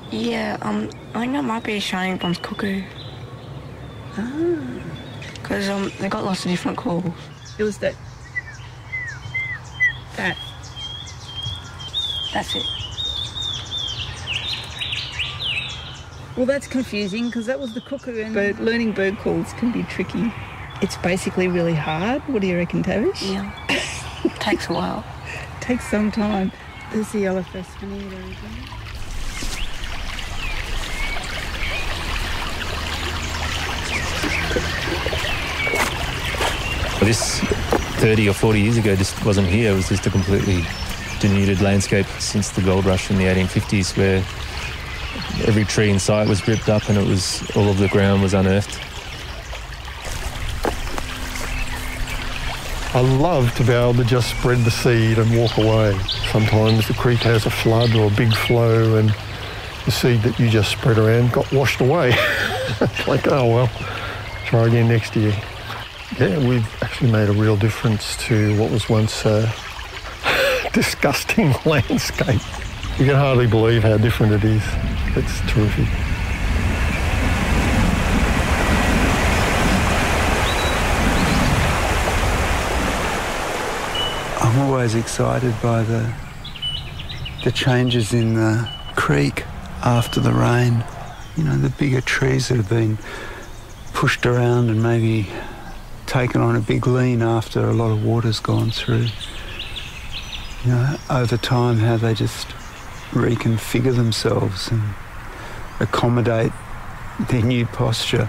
Yeah, I think that might be a Shining Bomb's cuckoo. Ah. Because they got lots of different calls. It was that. That's it. Well, that's confusing because that was the cuckoo, and learning bird calls can be tricky. It's basically really hard. What do you reckon, Tavish? Yeah. Takes a while. Takes some time. There's the yellow-faced honey there again. This 30 or 40 years ago just wasn't here. It was just a completely denuded landscape since the gold rush in the 1850s, where every tree in sight was ripped up and all of the ground was unearthed. I love to be able to just spread the seed and walk away. Sometimes the creek has a flood or a big flow and the seed that you just spread around got washed away. It's like, oh well, try again next year. Yeah, we've actually made a real difference to what was once a disgusting landscape. You can hardly believe how different it is. It's terrific. I'm always excited by the changes in the creek after the rain. You know, the bigger trees that have been pushed around and maybe taken on a big lean after a lot of water's gone through. You know, over time, how they just reconfigure themselves and accommodate their new posture.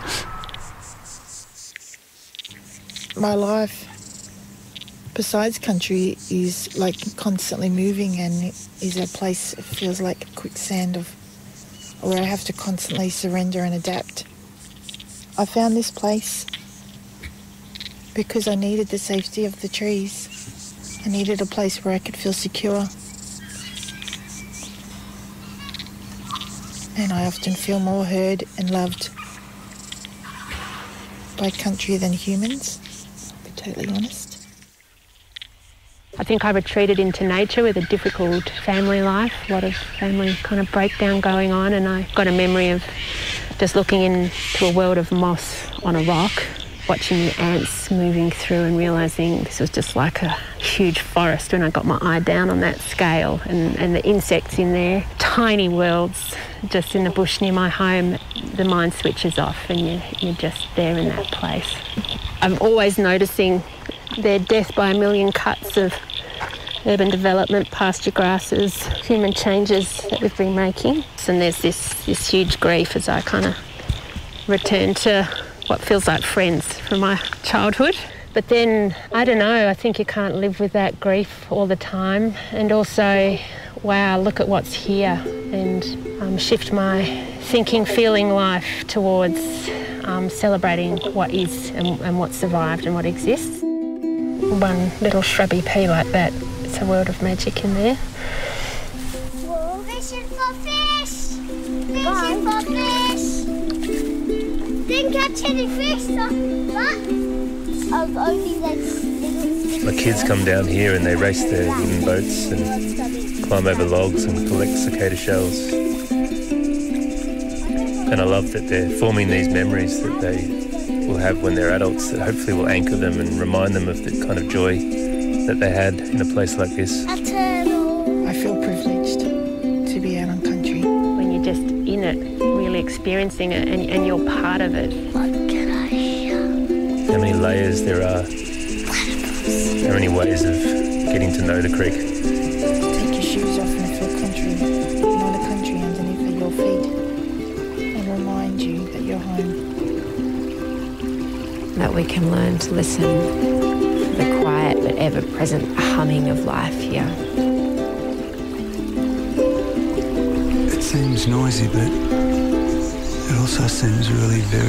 My life, besides country, is like constantly moving and is a place that feels like a quicksand of where I have to constantly surrender and adapt. I found this place because I needed the safety of the trees. I needed a place where I could feel secure. And I often feel more heard and loved by country than humans, to be totally honest. I think I retreated into nature with a difficult family life, a lot of family kind of breakdown going on, and I got a memory of just looking into a world of moss on a rock, watching the ants moving through and realising this was just like a huge forest when I got my eye down on that scale, and the insects in there, tiny worlds just in the bush near my home. The mind switches off and you're just there in that place. I'm always noticing their death by a million cuts of urban development, pasture grasses, human changes that we've been making. And there's this huge grief as I kind of return to what feels like friends from my childhood. But then, I don't know, I think you can't live with that grief all the time. And also, wow, look at what's here, and shift my thinking, feeling life towards celebrating what is and what survived and what exists. One little shrubby pea like that, it's a world of magic in there. Whoa, fishing for fish! Fishing for fish! Didn't catch any fish, but only those My kids come down here and they race their wooden boats and climb over logs and collect cicada shells. And I love that they're forming these memories that they will have when they're adults, that hopefully will anchor them and remind them of the kind of joy that they had in a place like this. I feel privileged to be out on country. When you're just in it, really experiencing it, and you're part of it. What can I hear? How many layers there are, how many ways of getting to know the creek. Take your shoes off and feel country, not a country underneath your feet, and remind you that you're home. That we can learn to listen for the quiet but ever-present humming of life here. It seems noisy, but it also seems really very